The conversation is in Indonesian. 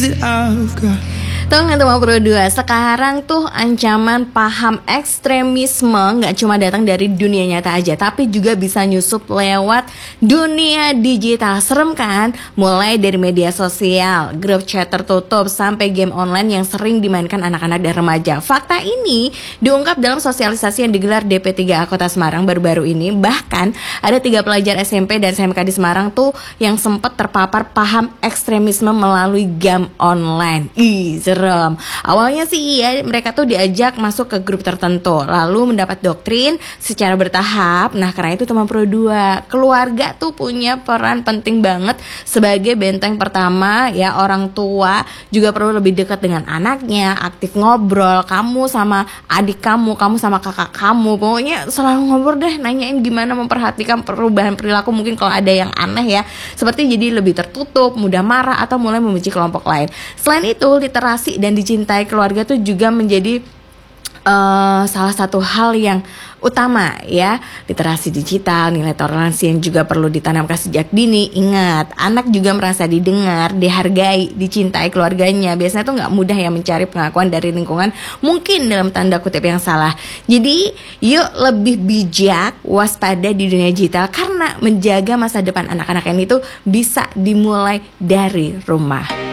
that I've got. Tahu nggak teman Pro 2, sekarang tuh ancaman paham ekstremisme nggak cuma datang dari dunia nyata aja, tapi juga bisa nyusup lewat dunia digital. Serem kan? Mulai dari media sosial, grup chat tertutup, sampai game online yang sering dimainkan anak-anak dan remaja. Fakta ini diungkap dalam sosialisasi yang digelar DP3A Kota Semarang baru-baru ini. Bahkan ada 3 pelajar SMP dan SMK di Semarang tuh yang sempat terpapar paham ekstremisme melalui game online. Serem. Awalnya sih ya, mereka tuh diajak masuk ke grup tertentu, lalu mendapat doktrin secara bertahap. Nah, karena itu teman Pro 2, keluarga tuh punya peran penting banget sebagai benteng pertama ya. Orang tua juga perlu lebih dekat dengan anaknya, aktif ngobrol, kamu sama adik kamu, kamu sama kakak kamu, pokoknya selalu ngobrol deh, nanyain gimana memperhatikan perubahan perilaku. Mungkin kalau ada yang aneh ya, seperti jadi lebih tertutup, mudah marah, atau mulai membenci kelompok lain. Selain itu, literasi dan dicintai keluarga tuh juga menjadi salah satu hal yang utama ya. Literasi digital, nilai toleransi yang juga perlu ditanamkan sejak dini. Ingat, anak juga merasa didengar, dihargai, dicintai keluarganya. Biasanya tuh gak mudah ya mencari pengakuan dari lingkungan, mungkin dalam tanda kutip yang salah. Jadi yuk lebih bijak, waspada di dunia digital, karena menjaga masa depan anak-anak ini tuh bisa dimulai dari rumah.